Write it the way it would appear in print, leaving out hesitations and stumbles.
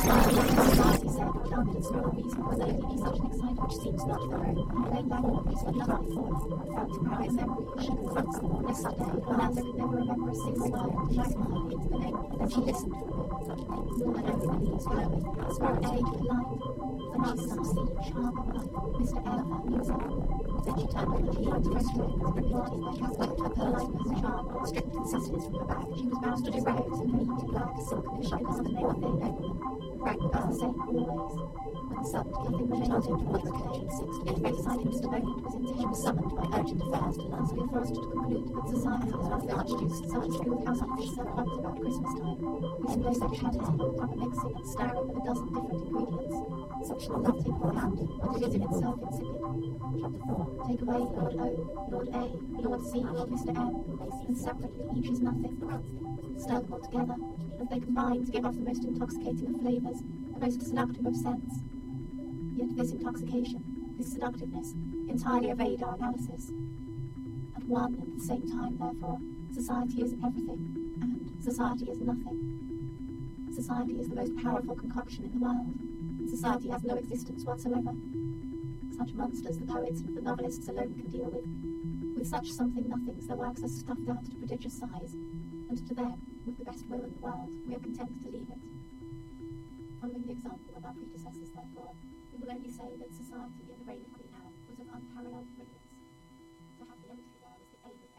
Society said, done it, it's no reason for there to be such an excitement which seems not their own. They value peace for nothing for them, felt to cry as memory, she confronts them. This day, Amanda could never remember a single word. Magpie into the name, then she listened for it. And everybody is glowing. Sparrow A, light. The master of siege, harbour light. Mr. Elephant, music. Then she turned over the key to restaurant, repeated by Casper, her politeness, charm, strict consistency from her back. She was bound to rose and neat and black, silkish, because of the name of their name. Frank does the same always. When summoned, giving the child into one occasion, 6 to 8 bedside him Mr. Bennett was in. She was summoned by urgent affairs to lastly forced to conclude that society was one of the archduke's such school house office servants about Christmas time. We can place such head proper mixing and stirring of a dozen different ingredients. Such nothing for hand, but it is in itself insipid. Chapter 4. Take away Lord O, Lord A, Lord C, Mr. M, and separately each is nothing. Stir them all together, as they combine to give off the most intoxicating of flavours, the most seductive of scents. Yet this intoxication, this seductiveness, entirely evade our analysis. At one and the same time, therefore, society is everything, and society is nothing. Society is the most powerful concoction in the world, and society has no existence whatsoever. Such monsters the poets and the novelists alone can deal with. With such something-nothings their works are stuffed out to prodigious size, and to them, with the best will in the world, we are content to leave it. Following the example of our predecessors, therefore, we will only say that society in the reign of Queen Anne was of unparalleled